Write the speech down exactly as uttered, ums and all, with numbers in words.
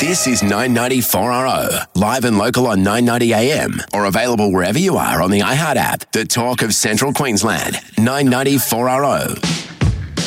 This is nine ninety four R O, live and local on nine ninety A M, or available wherever you are on the iHeart app. The talk of Central Queensland, nine ninety four R O.